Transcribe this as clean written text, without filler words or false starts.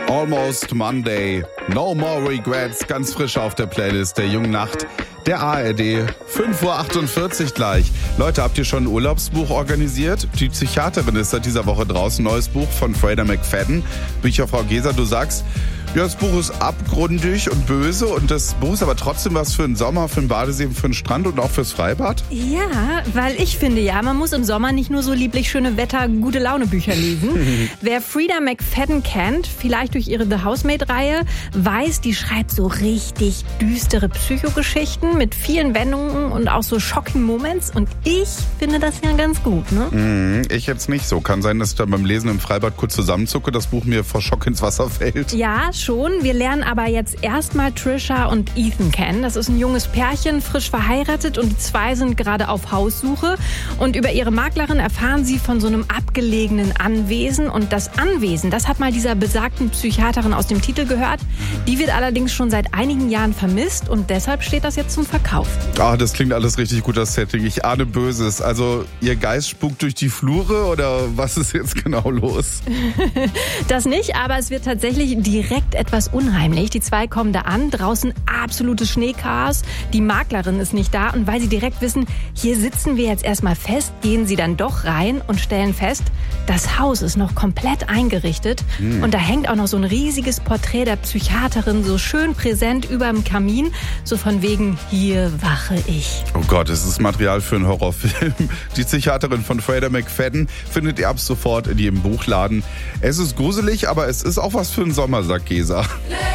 Almost Monday, No More Regrets, ganz frisch auf der Playlist der jungen Nacht der ARD. 5:48 Uhr gleich. Leute, habt ihr schon ein Urlaubsbuch organisiert? Die Psychiaterin ist seit dieser Woche draußen. Neues Buch von Freda McFadden. Bücherfrau Geser, du sagst, ja, das Buch ist abgründig und böse und das Buch ist aber trotzdem was für den Sommer, für den Badesee, für den Strand und auch fürs Freibad? Ja, weil ich finde ja, man muss im Sommer nicht nur so lieblich schöne Wetter, gute Laune Bücher lesen. Wer Freda McFadden kennt, vielleicht durch ihre The Housemaid-Reihe, weiß, die schreibt so richtig düstere Psychogeschichten mit vielen Wendungen und auch so shocking Moments und ich finde das ja ganz gut, ne? Ich jetzt nicht so. Kann sein, dass ich da beim Lesen im Freibad kurz zusammenzucke, das Buch mir vor Schock ins Wasser fällt. Ja, schon. Wir lernen aber jetzt erstmal Trisha und Ethan kennen. Das ist ein junges Pärchen, frisch verheiratet und die zwei sind gerade auf Haussuche. Und über ihre Maklerin erfahren sie von so einem abgelegenen Anwesen. Und das Anwesen, das hat mal dieser besagten Psychiaterin aus dem Titel gehört. Die wird allerdings schon seit einigen Jahren vermisst und deshalb steht das jetzt zum Verkauf. Das klingt alles richtig gut, das Setting. Ich ahne Böses. Also ihr Geist spukt durch die Flure oder was ist jetzt genau los? Das nicht, aber es wird tatsächlich direkt etwas unheimlich. Die zwei kommen da an, draußen absolutes Schneechaos. Die Maklerin ist nicht da und weil sie direkt wissen, hier sitzen wir jetzt erstmal fest, gehen sie dann doch rein und stellen fest, das Haus ist noch komplett eingerichtet und da hängt auch noch so ein riesiges Porträt der Psychiaterin so schön präsent über dem Kamin, so von wegen, hier wache ich. Oh Gott, es ist Material für einen Horrorfilm. Die Psychiaterin von Freda McFadden findet ihr ab sofort in jedem Buchladen. Es ist gruselig, aber es ist auch was für den Sommer, sagt Gesa.